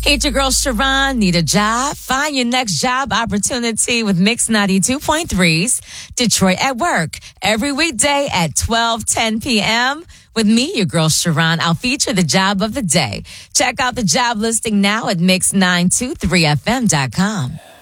It's your girl, Sharon. Need a job? Find your next job opportunity with Mix 92.3's Detroit at Work. Every weekday at 12:10 p.m. With me, your girl, Sharon. I'll feature the job of the day. Check out the job listing now at mix923fm.com.